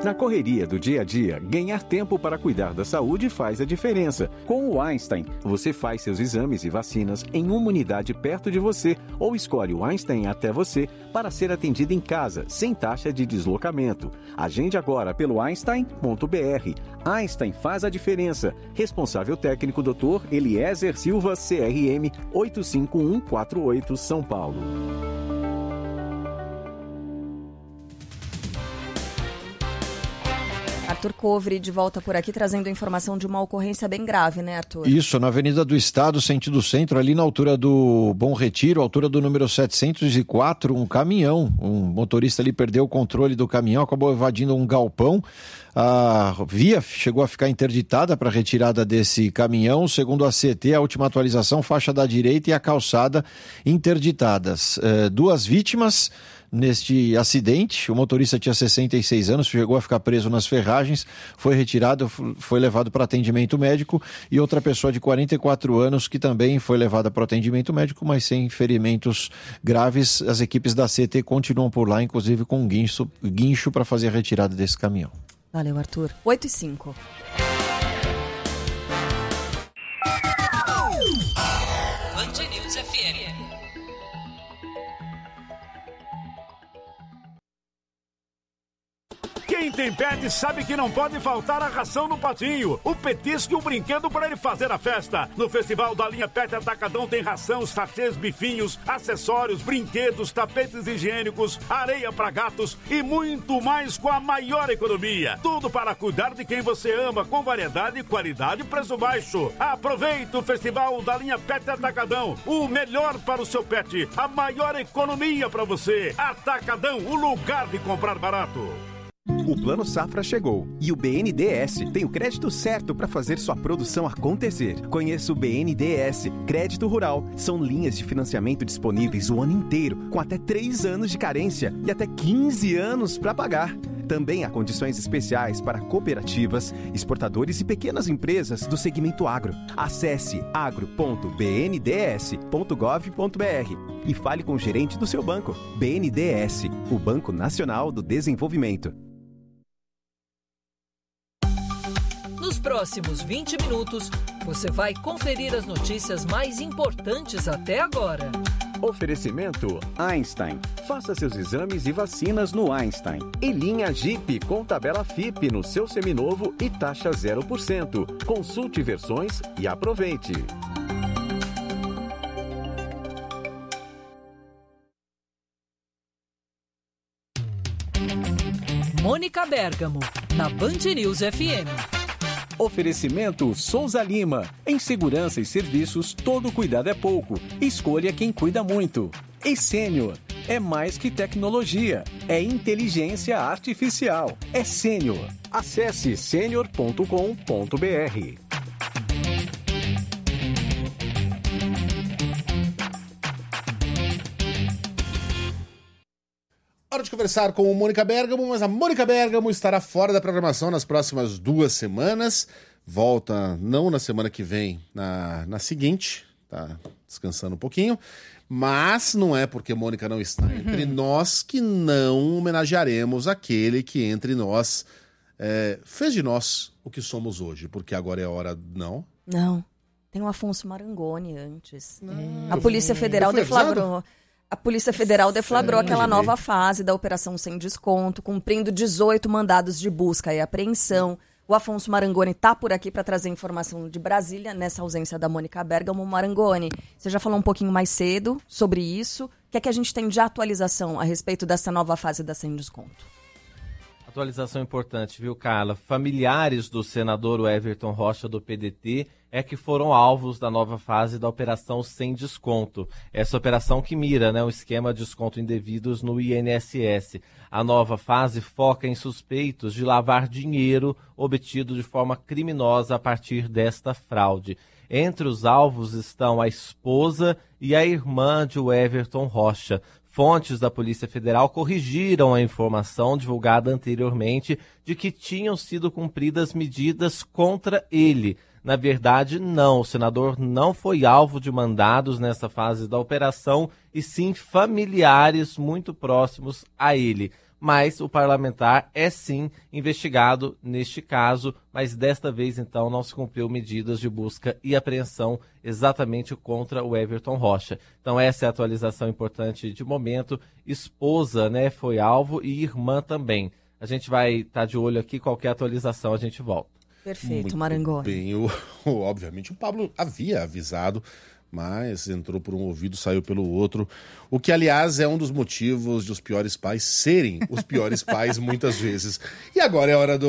Na correria do dia a dia, ganhar tempo para cuidar da saúde faz a diferença. Com o Einstein, você faz seus exames e vacinas em uma unidade perto de você ou escolhe o Einstein até você para ser atendido em casa, sem taxa de deslocamento. Agende agora pelo einstein.br. Einstein faz a diferença. Responsável técnico Dr. Eliezer Silva, CRM 85148, São Paulo. Arthur Covre de volta por aqui trazendo informação de uma ocorrência bem grave, né, Arthur? Isso, na Avenida do Estado, sentido centro, ali na altura do Bom Retiro, altura do número 704, um caminhão, um motorista ali perdeu o controle do caminhão, acabou evadindo um galpão. A via chegou a ficar interditada para a retirada desse caminhão. Segundo a CT, a última atualização, faixa da direita e a calçada interditadas. 2 vítimas neste acidente. O motorista tinha 66 anos, chegou a ficar preso nas ferragens, foi retirado, foi levado para atendimento médico, e outra pessoa de 44 anos que também foi levada para atendimento médico, mas sem ferimentos graves. As equipes da CT continuam por lá, inclusive com um guincho para fazer a retirada desse caminhão. Valeu, Arthur. 8h05. Band News FM. Quem tem pet sabe que não pode faltar a ração no patinho, o petisco e o brinquedo para ele fazer a festa. No Festival da Linha Pet Atacadão tem ração, sachês, bifinhos, acessórios, brinquedos, tapetes higiênicos, areia para gatos e muito mais com a maior economia. Tudo para cuidar de quem você ama, com variedade, qualidade e preço baixo. Aproveite o Festival da Linha Pet Atacadão, o melhor para o seu pet, a maior economia para você. Atacadão, o lugar de comprar barato. O Plano Safra chegou e o BNDES tem o crédito certo para fazer sua produção acontecer. Conheça o BNDES Crédito Rural. São linhas de financiamento disponíveis o ano inteiro, com até 3 anos de carência e até 15 anos para pagar. Também há condições especiais para cooperativas, exportadores e pequenas empresas do segmento agro. Acesse agro.bnds.gov.br e fale com o gerente do seu banco. BNDES, o Banco Nacional do Desenvolvimento. Nos próximos 20 minutos, você vai conferir as notícias mais importantes até agora. Oferecimento Einstein. Faça seus exames e vacinas no Einstein. E linha Jeep com tabela FIP no seu seminovo e taxa 0%. Consulte versões e aproveite. Mônica Bergamo, na Band News FM. Oferecimento Souza Lima. Em segurança e serviços, todo cuidado é pouco. Escolha quem cuida muito. E Sênior. É mais que tecnologia. É inteligência artificial. É Sênior. Acesse senior.com.br. Hora de conversar com o Mônica Bergamo, mas a Mônica Bergamo estará fora da programação nas próximas 2 semanas. Volta não na semana que vem, na seguinte, tá descansando um pouquinho. Mas não é porque Mônica não está entre nós que não homenagearemos aquele que entre nós fez de nós o que somos hoje. Porque agora é a hora, não? Não, tem o Afonso Marangoni antes. A Polícia Federal deflagrou... A Polícia Federal deflagrou aquela nova fase da Operação Sem Desconto, cumprindo 18 mandados de busca e apreensão. O Afonso Marangoni está por aqui para trazer informação de Brasília, nessa ausência da Mônica Bergamo. Marangoni, você já falou um pouquinho mais cedo sobre isso. O que é que a gente tem de atualização a respeito dessa nova fase da Sem Desconto? Atualização importante, viu, Carla? Familiares do senador Everton Rocha, do PDT, que foram alvos da nova fase da Operação Sem Desconto. Essa operação que mira, o esquema de desconto indevidos no INSS. A nova fase foca em suspeitos de lavar dinheiro obtido de forma criminosa a partir desta fraude. Entre os alvos estão a esposa e a irmã de Everton Rocha. Fontes da Polícia Federal corrigiram a informação divulgada anteriormente de que tinham sido cumpridas medidas contra ele. Na verdade, não. O senador não foi alvo de mandados nessa fase da operação, e sim familiares muito próximos a ele. mas o parlamentar é sim investigado neste caso, mas desta vez então não se cumpriu medidas de busca e apreensão exatamente contra o Everton Rocha. Então essa é a atualização importante de momento. Esposa, né, foi alvo e irmã também. A gente vai estar de olho aqui, qualquer atualização a gente volta. Perfeito, Marangoni. Bem, obviamente o Pablo havia avisado, mas entrou por um ouvido, saiu pelo outro. O que, aliás, é um dos motivos de os piores pais serem os piores pais muitas vezes. E agora é hora do...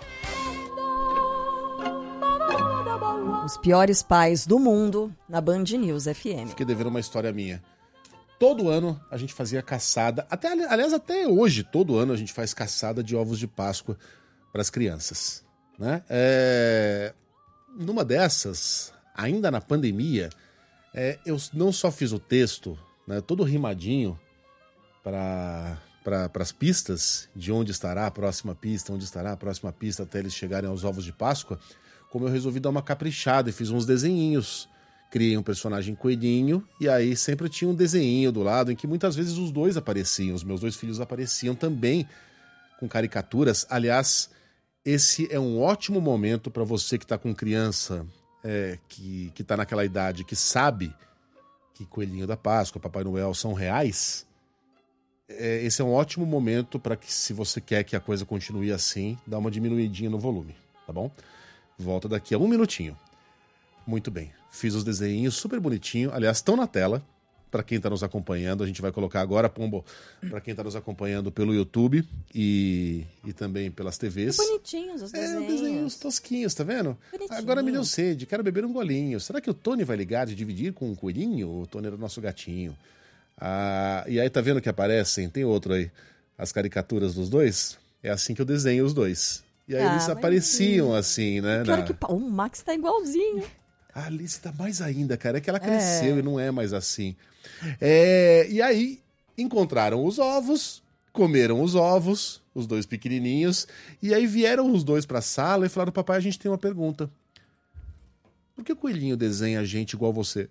Os piores pais do mundo na Band News FM. Fiquei devendo uma história minha. Todo ano a gente fazia caçada, aliás, até hoje, todo ano a gente faz caçada de ovos de Páscoa para as crianças, né? Numa dessas, ainda na pandemia, eu não só fiz o texto, né, todo rimadinho para as pistas, de onde estará a próxima pista, até eles chegarem aos ovos de Páscoa, como eu resolvi dar uma caprichada e fiz uns desenhinhos. Criei um personagem coelhinho e aí sempre tinha um desenhinho do lado em que muitas vezes os dois apareciam, os meus 2 filhos apareciam também com caricaturas. Aliás, esse é um ótimo momento para você que está com criança que está naquela idade, que sabe que Coelhinho da Páscoa, Papai Noel são reais. Esse é um ótimo momento para que, se você quer que a coisa continue assim, dá uma diminuidinha no volume, tá bom? Volta daqui a 1 minutinho. Muito bem, fiz os desenhos super bonitinho, aliás, estão na tela, para quem está nos acompanhando, a gente vai colocar agora, Pombo, para quem está nos acompanhando pelo YouTube e também pelas TVs. Bonitinhos os desenhos. Desenhos tosquinhos, tá vendo? Bonitinho. Agora me deu sede, quero beber um golinho. Será que o Tony vai ligar de dividir com um coelhinho? O Tony era o nosso gatinho. E aí tá vendo que aparecem, tem outro aí, as caricaturas dos dois? É assim que eu desenho os dois. E aí eles apareciam assim, né? Pior que o Max tá igualzinho. A Alice tá mais ainda, cara. É que ela cresceu e não é mais assim. E aí, encontraram os ovos, comeram os ovos, os 2 pequenininhos, e aí vieram os 2 pra sala e falaram: papai, a gente tem uma pergunta. Por que o coelhinho desenha a gente igual você?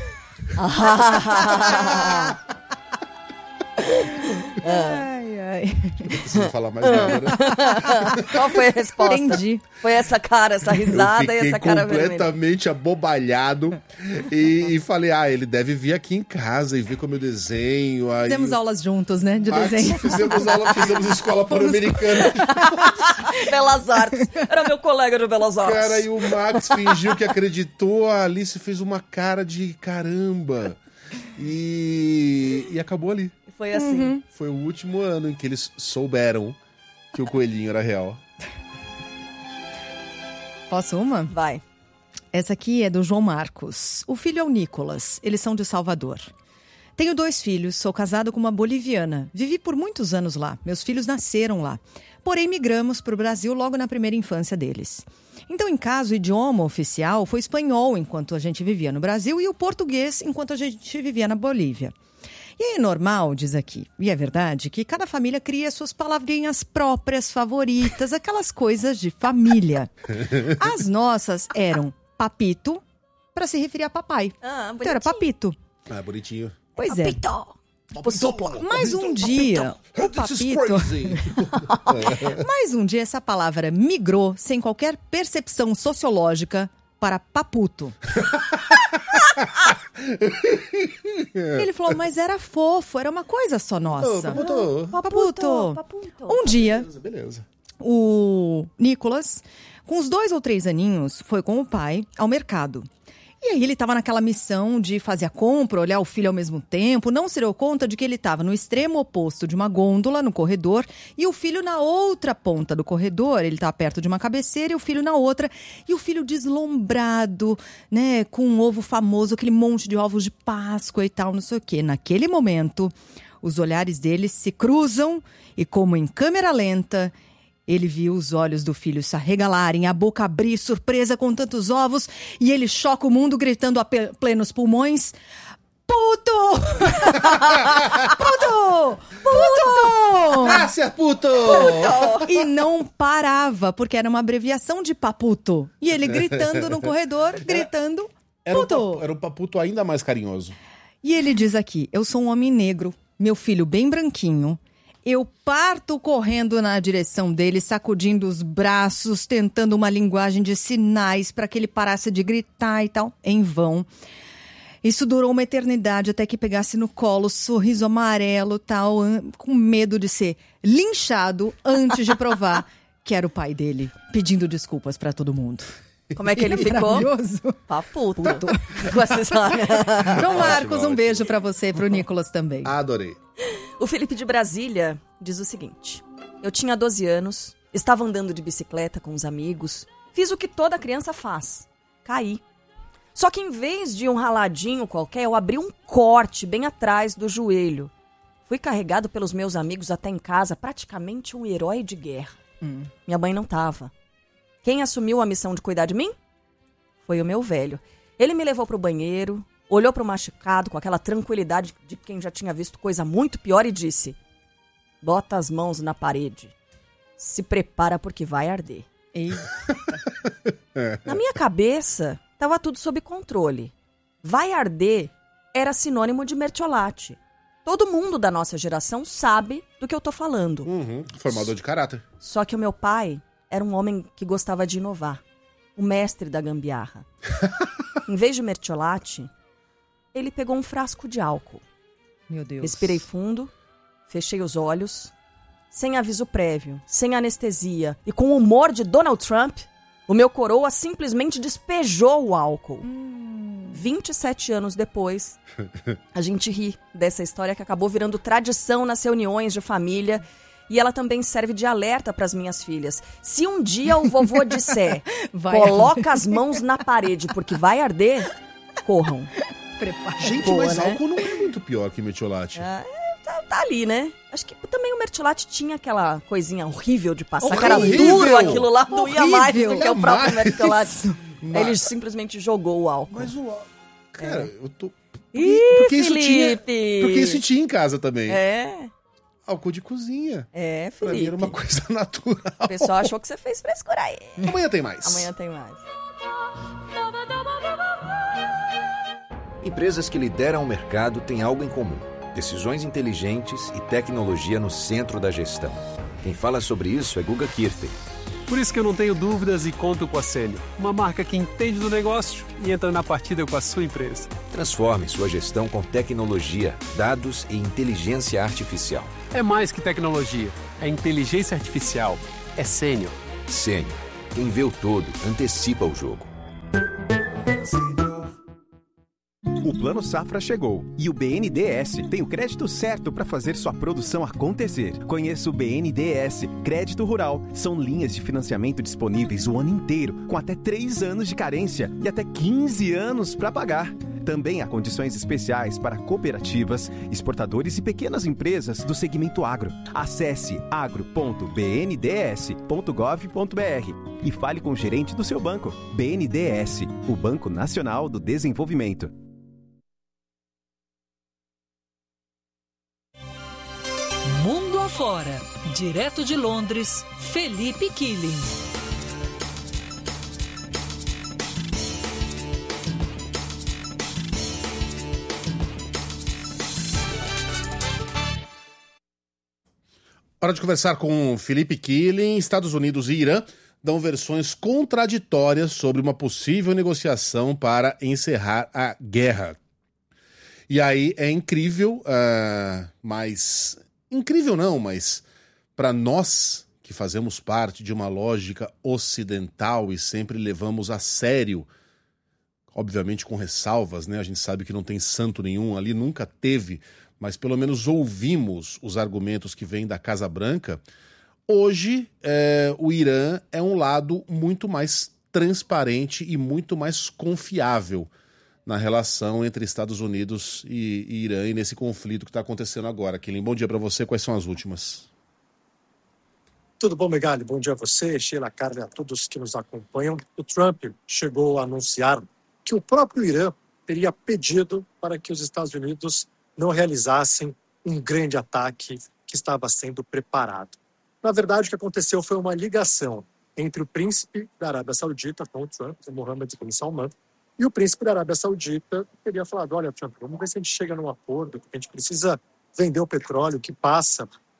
Não precisa falar mais nada, né? Qual foi a resposta? Entendi. Foi essa cara, essa risada e essa cara vermelha. Completamente abobalhado e falei, ele deve vir aqui em casa e ver como eu desenho. Aí fizemos aulas juntos, né, de desenho. Fizemos escola pan-americana. Belas Artes. Era meu colega de Belas Artes. Cara, e o Max fingiu que acreditou, a Alice fez uma cara de caramba. E acabou ali. Foi assim. Foi o último ano em que eles souberam que o coelhinho era real. Posso uma? Vai. Essa aqui é do João Marcos. O filho é o Nicolas. Eles são de Salvador. Tenho 2 filhos, sou casado com uma boliviana. Vivi por muitos anos lá. Meus filhos nasceram lá. Porém, migramos para o Brasil logo na primeira infância deles. Então, em casa, o idioma oficial foi espanhol enquanto a gente vivia no Brasil e o português enquanto a gente vivia na Bolívia. E é normal, diz aqui, e é verdade, que cada família cria suas palavrinhas próprias, favoritas, aquelas coisas de família. As nossas eram papito, para se referir a papai. Então era papito. Bonitinho. Pois papito. Mas um dia, o papito... Mas um dia essa palavra migrou, sem qualquer percepção sociológica, para paputo. Ele falou, mas era fofo, era uma coisa só nossa. Paputo. Um dia, Beleza. o Nicolas, com uns 2 ou 3 aninhos, foi com o pai ao mercado. E aí ele estava naquela missão de fazer a compra, olhar o filho ao mesmo tempo, não se deu conta de que ele estava no extremo oposto de uma gôndola, no corredor, e o filho na outra ponta do corredor, ele estava perto de uma cabeceira e o filho na outra, e o filho deslumbrado, né, com um ovo famoso, aquele monte de ovos de Páscoa e tal, não sei o quê. Naquele momento, os olhares deles se cruzam e, como em câmera lenta, ele viu os olhos do filho se arregalarem, a boca abrir, surpresa com tantos ovos, e ele choca o mundo gritando a plenos pulmões: puto! Puto! Puto! Graças, puto! E não parava, porque era uma abreviação de paputo. E ele gritando no corredor, gritando puto! Era um paputo ainda mais carinhoso. E ele diz aqui: eu sou um homem negro, meu filho bem branquinho. Eu parto correndo na direção dele, sacudindo os braços, tentando uma linguagem de sinais para que ele parasse de gritar e tal. Em vão. Isso durou uma eternidade até que pegasse no colo, sorriso amarelo, tal, com medo de ser linchado antes de provar que era o pai dele, pedindo desculpas para todo mundo. Como é que ele ficou? Paputo. Com essa história. Então, Marcos, um beijo para você e pro Nicolas também. Adorei. O Felipe de Brasília diz o seguinte: eu tinha 12 anos, estava andando de bicicleta com os amigos, fiz o que toda criança faz, caí. Só que em vez de um raladinho qualquer, eu abri um corte bem atrás do joelho. Fui carregado pelos meus amigos até em casa, praticamente um herói de guerra. Minha mãe não tava. Quem assumiu a missão de cuidar de mim? Foi o meu velho. Ele me levou pro banheiro, olhou pro machucado com aquela tranquilidade de quem já tinha visto coisa muito pior e disse: bota as mãos na parede. Se prepara porque vai arder. Na minha cabeça, tava tudo sob controle. Vai arder era sinônimo de mertiolate. Todo mundo da nossa geração sabe do que eu tô falando. Formador de caráter. Só que o meu pai era um homem que gostava de inovar. O mestre da gambiarra. Em vez de mertiolate, ele pegou um frasco de álcool. Meu Deus. Respirei fundo, fechei os olhos, sem aviso prévio, sem anestesia e com o humor de Donald Trump, o meu coroa simplesmente despejou o álcool. 27 anos depois, a gente ri dessa história que acabou virando tradição nas reuniões de família. E ela também serve de alerta para as minhas filhas. Se um dia o vovô disser, coloca as mãos na parede porque vai arder, corram. Gente, Boa, mas né? álcool não é muito pior que mertiolate. Tá ali, né? Acho que também o mertiolate tinha aquela coisinha horrível de passar. Horrível! Cara duro, aquilo lá doía mais do que o Jamais! próprio mertiolate. Mas- Ele simplesmente jogou o álcool. Mas o álcool... Cara, eu tô... Ih, porque isso tinha, Felipe! porque isso tinha em casa também. É, Álcool de cozinha. Felipe. Pra mim era uma coisa natural. O pessoal achou que você fez frescura aí. Amanhã tem mais. Amanhã tem mais. Empresas que lideram o mercado têm algo em comum: decisões inteligentes e tecnologia no centro da gestão. Quem fala sobre isso é Guga Kirten. Por isso que eu não tenho dúvidas e conto com a Sênior, uma marca que entende do negócio e entra na partida com a sua empresa. Transforme sua gestão com tecnologia, dados e inteligência artificial. É mais que tecnologia, é inteligência artificial, é Sênior. Sênior. Quem vê o todo, antecipa o jogo. O Plano Safra chegou e o BNDES tem o crédito certo para fazer sua produção acontecer. Conheça o BNDES Crédito Rural. São linhas de financiamento disponíveis o ano inteiro, com até 3 anos de carência e até 15 anos para pagar. Também há condições especiais para cooperativas, exportadores e pequenas empresas do segmento agro. Acesse agro.bnds.gov.br e fale com o gerente do seu banco. BNDES, o Banco Nacional do Desenvolvimento. Mundo afora, direto de Londres, Felipe Killing. Hora de conversar com Felipe Killing. Estados Unidos e Irã dão versões contraditórias sobre uma possível negociação para encerrar a guerra. E aí é incrível, mas... Incrível não, mas para nós que fazemos parte de uma lógica ocidental e sempre levamos a sério, obviamente com ressalvas, né? A gente sabe que não tem santo nenhum ali, nunca teve, mas pelo menos ouvimos os argumentos que vêm da Casa Branca. Hoje, o Irã é um lado muito mais transparente e muito mais confiável na relação entre Estados Unidos e Irã e nesse conflito que está acontecendo agora. Killing, bom dia para você. Quais são as últimas? Tudo bom, Megali? Bom dia a você, Sheila, Carla e a todos que nos acompanham. O Trump chegou a anunciar que o próprio Irã teria pedido para que os Estados Unidos não realizassem um grande ataque que estava sendo preparado. Na verdade, o que aconteceu foi uma ligação entre o príncipe da Arábia Saudita com o Trump, o Mohammed bin Salman, e o príncipe da Arábia Saudita teria falado: olha, Trump, vamos ver se a gente chega num acordo, porque a gente precisa vender o petróleo que passa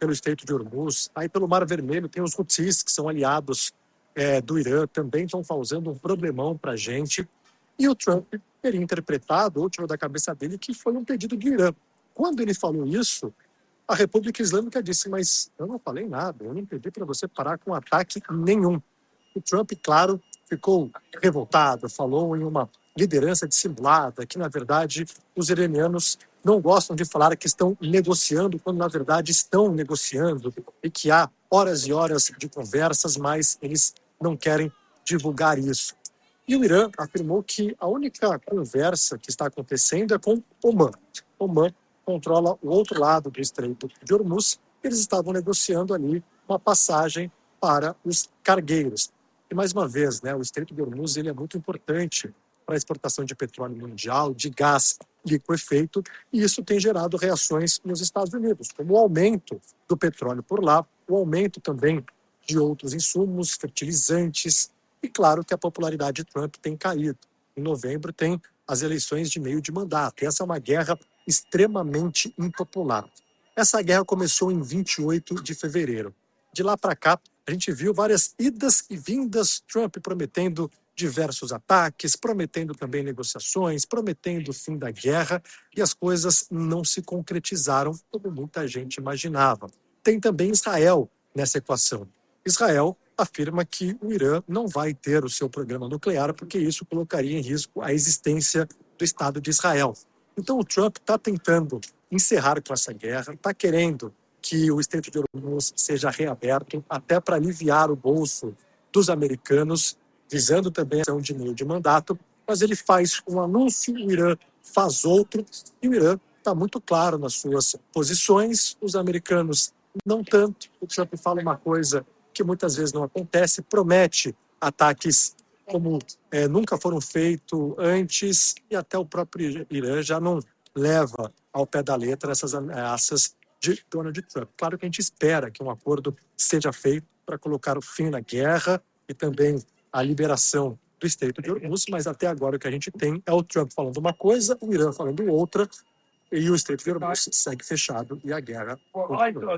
pelo Estreito de Hormuz. Aí pelo Mar Vermelho tem os Houthis, que são aliados do Irã, também estão causando um problemão para a gente. E o Trump teria interpretado, ou tirou da cabeça dele, que foi um pedido do Irã. Quando ele falou isso, a República Islâmica disse, mas eu não falei nada, eu não pedi para você parar com ataque nenhum. O Trump, claro, ficou revoltado, falou em uma liderança dissimulada, que na verdade os iranianos não gostam de falar que estão negociando, quando na verdade estão negociando, e que há horas e horas de conversas, mas eles não querem divulgar isso. E o Irã afirmou que a única conversa que está acontecendo é com Omã. Omã controla o outro lado do Estreito de Hormuz. Eles estavam negociando ali uma passagem para os cargueiros. E mais uma vez, o Estreito de Hormuz ele é muito importante para a exportação de petróleo mundial, de gás liquefeito, e isso tem gerado reações nos Estados Unidos, como o aumento do petróleo por lá, o aumento também de outros insumos, fertilizantes, e claro que a popularidade de Trump tem caído. Em novembro tem as eleições de meio de mandato, e essa é uma guerra extremamente impopular. Essa guerra começou em 28 de fevereiro. De lá para cá, a gente viu várias idas e vindas, Trump prometendo diversos ataques, prometendo também negociações, prometendo o fim da guerra, e as coisas não se concretizaram como muita gente imaginava. Tem também Israel nessa equação. Israel afirma que o Irã não vai ter o seu programa nuclear porque isso colocaria em risco a existência do Estado de Israel. Então o Trump está tentando encerrar com essa guerra, está querendo que o Estreito de Hormuz seja reaberto até para aliviar o bolso dos americanos, visando também a de meio de mandato, mas ele faz um anúncio, o Irã faz outro, e o Irã está muito claro nas suas posições, os americanos não tanto. O Trump fala uma coisa que muitas vezes não acontece, promete ataques como nunca foram feitos antes, e até o próprio Irã já não leva ao pé da letra essas ameaças de Donald Trump. Claro que a gente espera que um acordo seja feito para colocar o fim na guerra e também a liberação do Estreito de Hormuz, mas até agora o que a gente tem é o Trump falando uma coisa, o Irã falando outra, e o Estreito de Hormuz segue fechado e a guerra continua.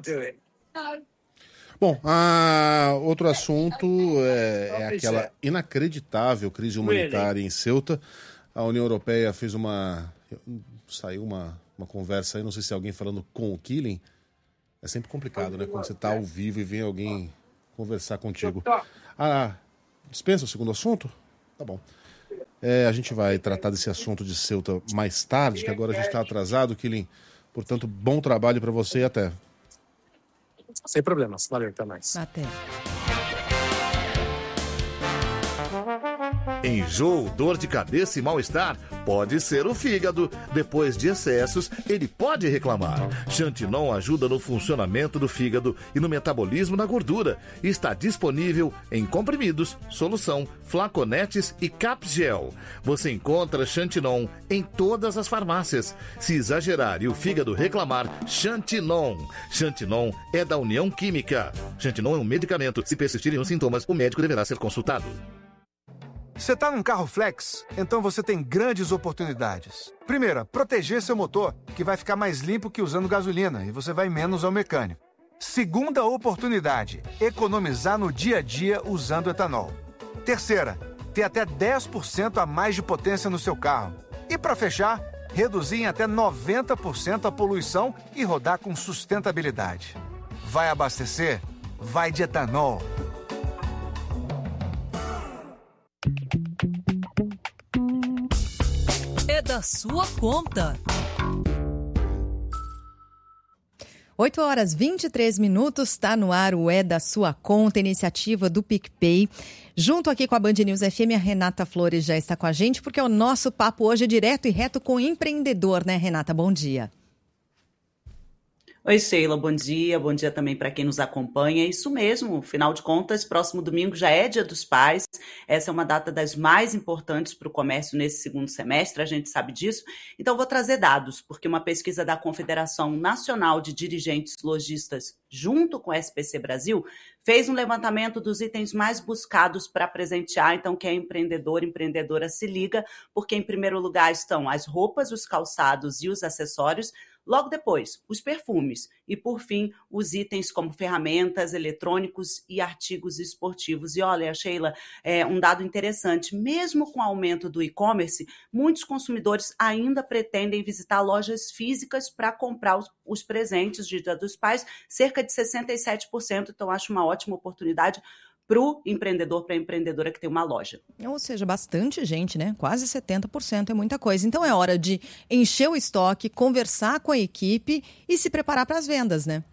Bom, outro assunto é aquela inacreditável crise humanitária em Ceuta. A União Europeia fez saiu uma conversa aí, não sei se é alguém falando com o Killing. É sempre complicado, né? Quando você está ao vivo e vem alguém conversar contigo. Dispensa o segundo assunto? Tá bom. A gente vai tratar desse assunto de Ceuta mais tarde, que agora a gente está atrasado, Killing. Portanto, bom trabalho para você e até. Sem problemas. Valeu, até mais. Até. Enjoo, dor de cabeça e mal-estar pode ser o fígado. Depois de excessos, ele pode reclamar. Xantinon ajuda no funcionamento do fígado e no metabolismo da gordura. Está disponível em comprimidos, solução, flaconetes e capgel. Você encontra Xantinon em todas as farmácias. Se exagerar e o fígado reclamar, Xantinon. Xantinon é da União Química. Xantinon é um medicamento. Se persistirem os sintomas, o médico deverá ser consultado. Você está num carro flex? Então você tem grandes oportunidades. Primeira, proteger seu motor, que vai ficar mais limpo que usando gasolina e você vai menos ao mecânico. Segunda oportunidade, economizar no dia a dia usando etanol. Terceira, ter até 10% a mais de potência no seu carro. E para fechar, reduzir em até 90% a poluição e rodar com sustentabilidade. Vai abastecer? Vai de etanol. É da sua conta. 8h23, está no ar o É da Sua Conta, iniciativa do PicPay. Junto aqui com a Band News FM, a Renata Flores já está com a gente, porque o nosso papo hoje é direto e reto com o empreendedor, né, Renata? Bom dia. Oi, Sheila, bom dia também para quem nos acompanha. É isso mesmo, afinal de contas, próximo domingo já é Dia dos Pais. Essa é uma data das mais importantes para o comércio nesse segundo semestre, a gente sabe disso. Então, vou trazer dados, porque uma pesquisa da Confederação Nacional de Dirigentes Lojistas, junto com a SPC Brasil, fez um levantamento dos itens mais buscados para presentear. Então, quem é empreendedor, empreendedora, se liga, porque em primeiro lugar estão as roupas, os calçados e os acessórios. Logo depois, os perfumes. E, por fim, os itens como ferramentas, eletrônicos e artigos esportivos. E olha, Sheila, um dado interessante. Mesmo com o aumento do e-commerce, muitos consumidores ainda pretendem visitar lojas físicas para comprar os presentes de Dia dos Pais, cerca de 67%. Então, acho uma ótima oportunidade para o empreendedor, para a empreendedora que tem uma loja. Ou seja, bastante gente, né? Quase 70% é muita coisa. Então é hora de encher o estoque, conversar com a equipe e se preparar para as vendas, né?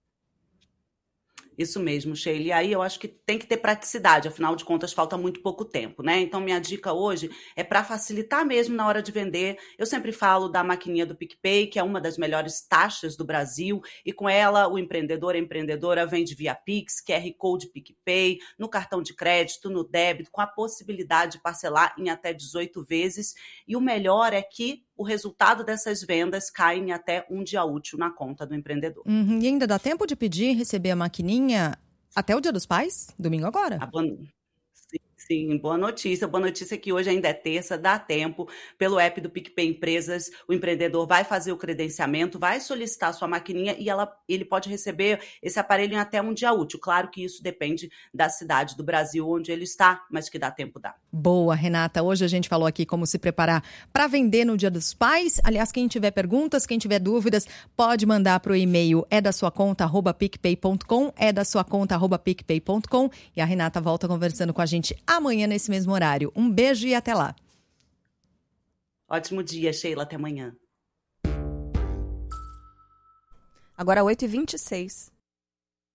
Isso mesmo, Sheila. E aí eu acho que tem que ter praticidade, afinal de contas falta muito pouco tempo, né? Então minha dica hoje é para facilitar mesmo na hora de vender. Eu sempre falo da maquininha do PicPay, que é uma das melhores taxas do Brasil, e com ela o empreendedor, a empreendedora vende via Pix, QR Code PicPay, no cartão de crédito, no débito, com a possibilidade de parcelar em até 18 vezes. E o melhor é que o resultado dessas vendas cai em até um dia útil na conta do empreendedor. E ainda dá tempo de pedir e receber a maquininha até o Dia dos Pais? Domingo agora. Sim, boa notícia. Boa notícia é que hoje ainda é terça, dá tempo. Pelo app do PicPay Empresas, o empreendedor vai fazer o credenciamento, vai solicitar a sua maquininha e ele pode receber esse aparelho em até um dia útil. Claro que isso depende da cidade do Brasil onde ele está, mas que dá tempo, dá. Boa, Renata. Hoje a gente falou aqui como se preparar para vender no Dia dos Pais. Aliás, quem tiver perguntas, quem tiver dúvidas, pode mandar para o e-mail edasuaconta@picpay.com, edasuaconta@picpay.com, e a Renata volta conversando com a gente amanhã nesse mesmo horário. Um beijo e até lá. Ótimo dia, Sheila. Até amanhã. Agora 8h26.